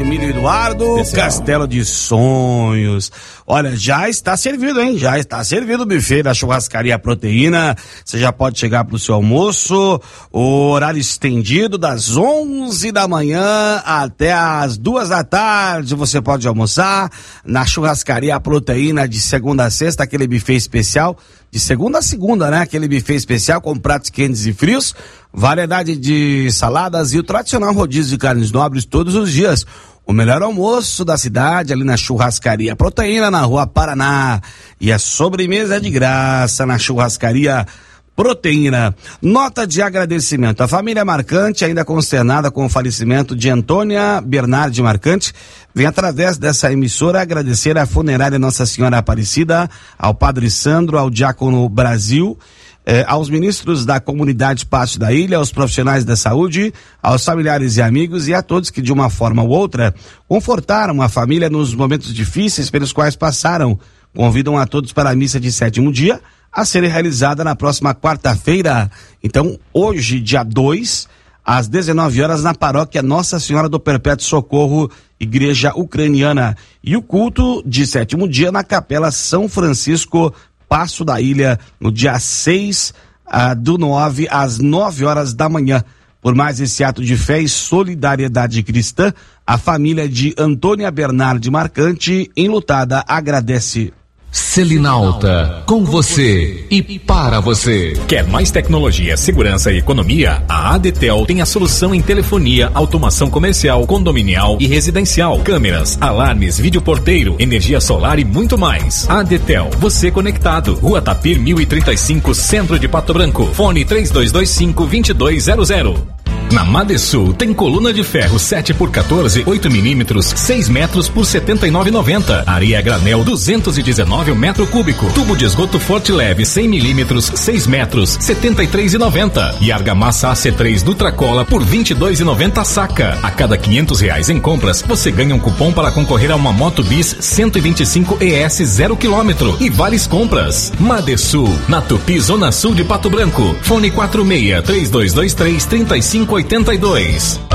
Emílio Eduardo, especial. Castelo de Sonhos. Olha, já está servido, hein? Já está servido o buffet da Churrascaria Proteína. Você já pode chegar pro seu almoço, o horário estendido das 11 da manhã até as 2 da tarde. Você pode almoçar na Churrascaria Proteína de segunda a sexta, aquele buffet especial. De segunda a segunda, né? Aquele buffet especial com pratos quentes e frios, variedade de saladas e o tradicional rodízio de carnes nobres todos os dias. O melhor almoço da cidade, ali na Churrascaria Proteína, na Rua Paraná. E a sobremesa é de graça na Churrascaria Proteína. Nota de agradecimento. A família Marcante, ainda consternada com o falecimento de Antônia Bernardi Marcante, vem através dessa emissora agradecer à funerária Nossa Senhora Aparecida, ao Padre Sandro, ao Diácono Brasil, aos ministros da comunidade Passo da Ilha, aos profissionais da saúde, aos familiares e amigos e a todos que de uma forma ou outra confortaram a família nos momentos difíceis pelos quais passaram. Convidam a todos para a missa de 7º dia, a ser realizada na próxima quarta-feira. Então, hoje, dia 2, às 19 horas, na paróquia Nossa Senhora do Perpétuo Socorro, Igreja Ucraniana. E o culto de 7º dia na Capela São Francisco, Passo da Ilha, no dia 6 do 9, às 9 horas da manhã. Por mais esse ato de fé e solidariedade cristã, a família de Antônia Bernardi Marcante, enlutada, agradece. Selinalta, com você e para você. Quer mais tecnologia, segurança e economia? A Adetel tem a solução em telefonia, automação comercial, condominial e residencial, câmeras, alarmes, videoporteiro, energia solar e muito mais. Adetel, você conectado. Rua Tapir 1035, Centro de Pato Branco. Fone 3225-2200. Na Madesul tem coluna de ferro 7x14, 8 milímetros, 6 metros por R$ 79,90. Areia granel 219 metro cúbico. Tubo de esgoto forte leve 100 milímetros, 6 metros, R$ 73,90. E argamassa AC3 Dutracola por R$ 22,90 saca. A cada R$500 em compras, você ganha um cupom para concorrer a uma Moto Bis 125 ES 0 km e várias compras. Madesul, na Tupi, Zona Sul de Pato Branco. Fone 46-3223-3582.